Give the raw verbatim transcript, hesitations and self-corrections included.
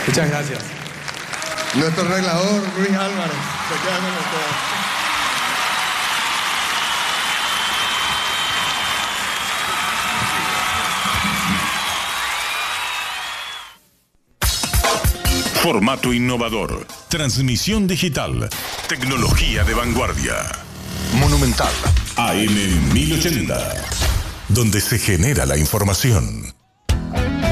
Muchas gracias. Nuestro arreglador, Luis Álvarez, se queda con ustedes. Formato innovador, transmisión digital, tecnología de vanguardia. Monumental A M mil ochenta, donde se genera la información.